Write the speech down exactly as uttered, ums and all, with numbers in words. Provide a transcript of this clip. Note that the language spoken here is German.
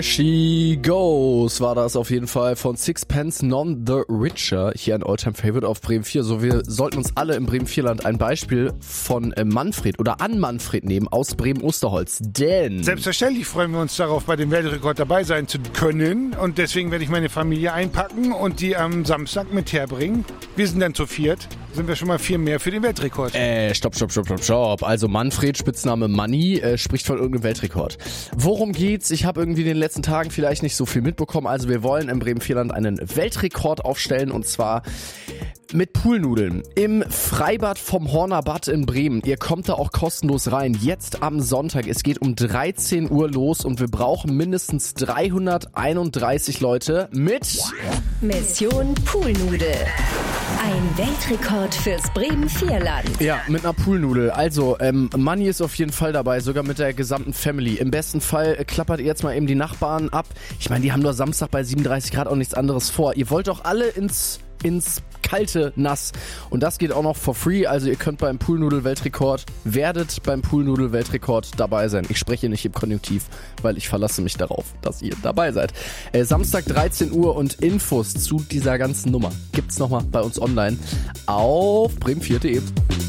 She Goes war das auf jeden Fall von Sixpence None the Richer. Hier ein Alltime Favorite auf Bremen vier. So, wir sollten uns alle im Bremen vier-Land ein Beispiel von Manfred oder an Manfred nehmen aus Bremen-Osterholz. Denn... Selbstverständlich freuen wir uns darauf, bei dem Weltrekord dabei sein zu können. Und deswegen werde ich meine Familie einpacken und die am Samstag mit herbringen. Wir sind dann zu viert. Sind wir schon mal vier mehr für den Weltrekord. Äh, stopp, stopp, stopp, stopp, stopp. Also Manfred, Spitzname Manni, äh, spricht von irgendeinem Weltrekord. Worum geht's? Ich habe irgendwie in den letzten Tagen vielleicht nicht so viel mitbekommen. Also wir wollen im Bremen vier-Land einen Weltrekord aufstellen und zwar mit Poolnudeln im Freibad vom Horner Bad in Bremen. Ihr kommt da auch kostenlos rein. Jetzt am Sonntag. Es geht um dreizehn Uhr los und wir brauchen mindestens dreihunderteinunddreißig Leute mit Mission Poolnudel. Ein Weltrekord fürs Bremen vier-Land. Ja, mit einer Poolnudel. Also, ähm, Manni ist auf jeden Fall dabei, sogar mit der gesamten Family. Im besten Fall äh, klappert ihr jetzt mal eben die Nachbarn ab. Ich meine, die haben nur Samstag bei siebenunddreißig Grad auch nichts anderes vor. Ihr wollt doch alle ins... ins kalte Nass. Und das geht auch noch for free. Also ihr könnt beim Poolnudel-Weltrekord, werdet beim Poolnudel-Weltrekord dabei sein. Ich spreche nicht im Konjunktiv, weil ich verlasse mich darauf, dass ihr dabei seid. Äh, Samstag dreizehn Uhr und Infos zu dieser ganzen Nummer gibt's nochmal bei uns online auf bremen vier punkt de.